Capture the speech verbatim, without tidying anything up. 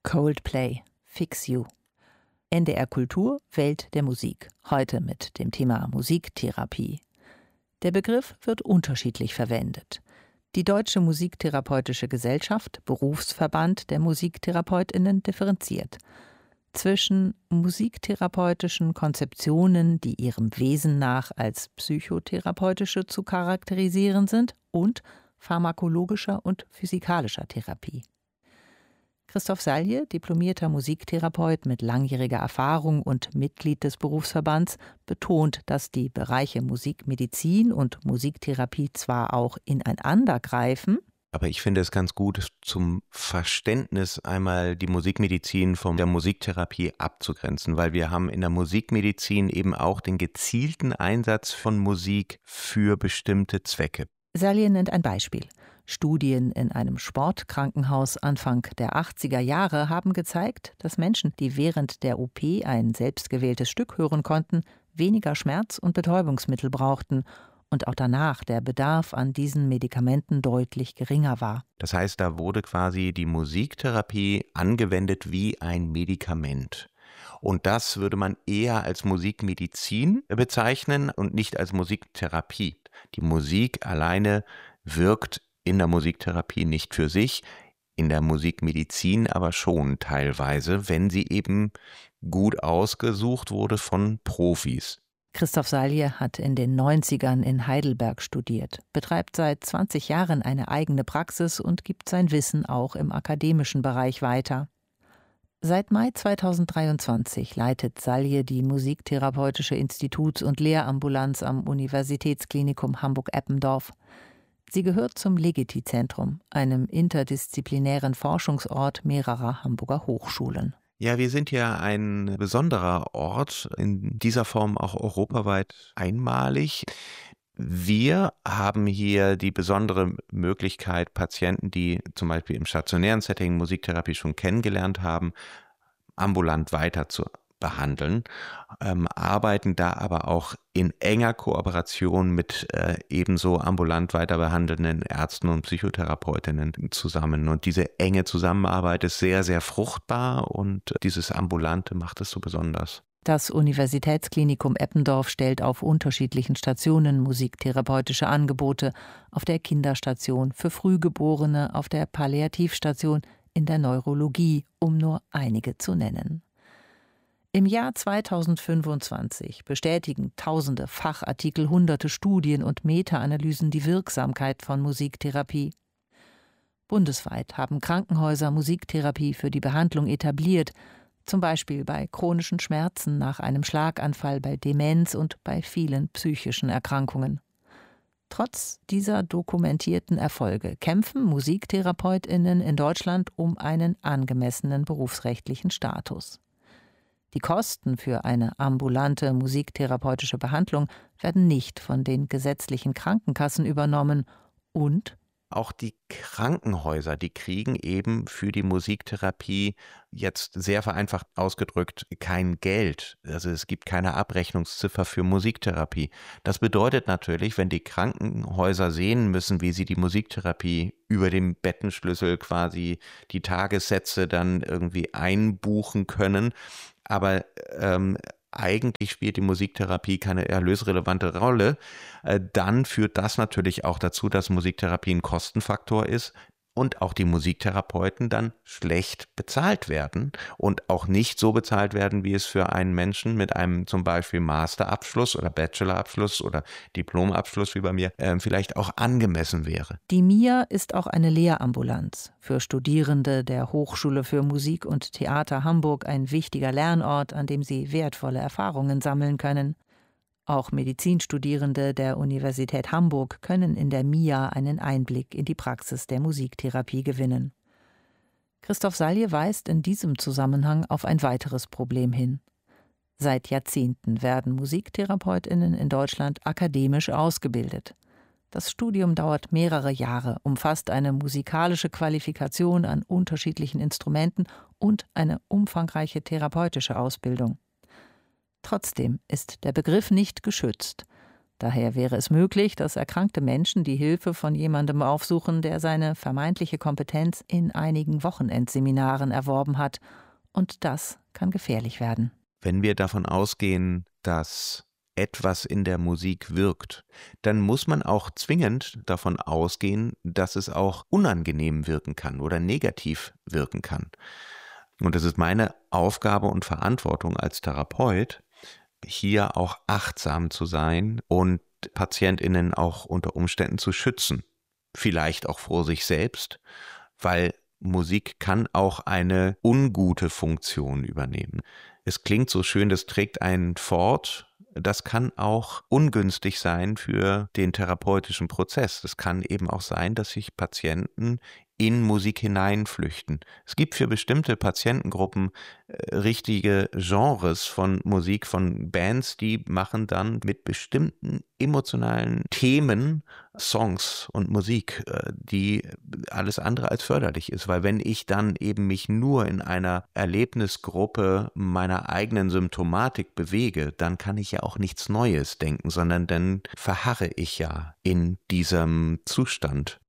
Coldplay, Fix You. N D R Kultur, Welt der Musik. Heute mit dem Thema Musiktherapie. Der Begriff wird unterschiedlich verwendet. Die Deutsche Musiktherapeutische Gesellschaft, Berufsverband der MusiktherapeutInnen, differenziert zwischen musiktherapeutischen Konzeptionen, die ihrem Wesen nach als psychotherapeutische zu charakterisieren sind, und pharmakologischer und physikalischer Therapie. Christoph Salje, diplomierter Musiktherapeut mit langjähriger Erfahrung und Mitglied des Berufsverbands, betont, dass die Bereiche Musikmedizin und Musiktherapie zwar auch ineinander greifen, aber ich finde es ganz gut, zum Verständnis einmal die Musikmedizin von der Musiktherapie abzugrenzen, weil wir haben in der Musikmedizin eben auch den gezielten Einsatz von Musik für bestimmte Zwecke. Salje nennt ein Beispiel. Studien in einem Sportkrankenhaus Anfang der achtziger Jahre haben gezeigt, dass Menschen, die während der O P ein selbstgewähltes Stück hören konnten, weniger Schmerz- und Betäubungsmittel brauchten und auch danach der Bedarf an diesen Medikamenten deutlich geringer war. Das heißt, da wurde quasi die Musiktherapie angewendet wie ein Medikament. Und das würde man eher als Musikmedizin bezeichnen und nicht als Musiktherapie. Die Musik alleine wirkt in der Musiktherapie nicht für sich, in der Musikmedizin aber schon teilweise, wenn sie eben gut ausgesucht wurde von Profis. Christoph Salje hat in den neunzigern in Heidelberg studiert, betreibt seit zwanzig Jahren eine eigene Praxis und gibt sein Wissen auch im akademischen Bereich weiter. Seit Mai zweitausenddreiundzwanzig leitet Salje die Musiktherapeutische Instituts- und Lehrambulanz am Universitätsklinikum Hamburg-Eppendorf. Sie gehört zum Legiti-Zentrum, einem interdisziplinären Forschungsort mehrerer Hamburger Hochschulen. Ja, wir sind ja ein besonderer Ort, in dieser Form auch europaweit einmalig. Wir haben hier die besondere Möglichkeit, Patienten, die zum Beispiel im stationären Setting Musiktherapie schon kennengelernt haben, ambulant weiter zu behandeln, ähm, arbeiten da aber auch in enger Kooperation mit äh, ebenso ambulant weiter behandelnden Ärzten und Psychotherapeutinnen zusammen. Und diese enge Zusammenarbeit ist sehr, sehr fruchtbar und dieses Ambulante macht es so besonders. Das Universitätsklinikum Eppendorf stellt auf unterschiedlichen Stationen musiktherapeutische Angebote, auf der Kinderstation, für Frühgeborene, auf der Palliativstation, in der Neurologie, um nur einige zu nennen. Im Jahr zweitausendfünfundzwanzig bestätigen tausende Fachartikel, hunderte Studien und Meta-Analysen die Wirksamkeit von Musiktherapie. Bundesweit haben Krankenhäuser Musiktherapie für die Behandlung etabliert, zum Beispiel bei chronischen Schmerzen nach einem Schlaganfall, bei Demenz und bei vielen psychischen Erkrankungen. Trotz dieser dokumentierten Erfolge kämpfen MusiktherapeutInnen in Deutschland um einen angemessenen berufsrechtlichen Status. Die Kosten für eine ambulante musiktherapeutische Behandlung werden nicht von den gesetzlichen Krankenkassen übernommen und auch die Krankenhäuser, die kriegen eben für die Musiktherapie jetzt sehr vereinfacht ausgedrückt kein Geld. Also es gibt keine Abrechnungsziffer für Musiktherapie. Das bedeutet natürlich, wenn die Krankenhäuser sehen müssen, wie sie die Musiktherapie über den Bettenschlüssel quasi die Tagessätze dann irgendwie einbuchen können, aber ähm, eigentlich spielt die Musiktherapie keine erlösrelevante Rolle, äh, dann führt das natürlich auch dazu, dass Musiktherapie ein Kostenfaktor ist und auch die Musiktherapeuten dann schlecht bezahlt werden und auch nicht so bezahlt werden, wie es für einen Menschen mit einem zum Beispiel Masterabschluss oder Bachelorabschluss oder Diplomabschluss wie bei mir äh, vielleicht auch angemessen wäre. Die M I A ist auch eine Lehrambulanz. Für Studierende der Hochschule für Musik und Theater Hamburg ein wichtiger Lernort, an dem sie wertvolle Erfahrungen sammeln können. Auch Medizinstudierende der Universität Hamburg können in der M I A einen Einblick in die Praxis der Musiktherapie gewinnen. Christoph Salje weist in diesem Zusammenhang auf ein weiteres Problem hin. Seit Jahrzehnten werden MusiktherapeutInnen in Deutschland akademisch ausgebildet. Das Studium dauert mehrere Jahre, umfasst eine musikalische Qualifikation an unterschiedlichen Instrumenten und eine umfangreiche therapeutische Ausbildung. Trotzdem ist der Begriff nicht geschützt. Daher wäre es möglich, dass erkrankte Menschen die Hilfe von jemandem aufsuchen, der seine vermeintliche Kompetenz in einigen Wochenendseminaren erworben hat. Und das kann gefährlich werden. Wenn wir davon ausgehen, dass etwas in der Musik wirkt, dann muss man auch zwingend davon ausgehen, dass es auch unangenehm wirken kann oder negativ wirken kann. Und es ist meine Aufgabe und Verantwortung als Therapeut, hier auch achtsam zu sein und PatientInnen auch unter Umständen zu schützen. Vielleicht auch vor sich selbst, weil Musik kann auch eine ungute Funktion übernehmen. Es klingt so schön, das trägt einen fort. Das kann auch ungünstig sein für den therapeutischen Prozess. Es kann eben auch sein, dass sich Patienten in Musik hineinflüchten. Es gibt für bestimmte Patientengruppen äh, richtige Genres von Musik, von Bands, die machen dann mit bestimmten emotionalen Themen Songs und Musik, äh, die alles andere als förderlich ist. Weil wenn ich dann eben mich nur in einer Erlebnisgruppe meiner eigenen Symptomatik bewege, dann kann ich ja auch nichts Neues denken, sondern dann verharre ich ja in diesem Zustand.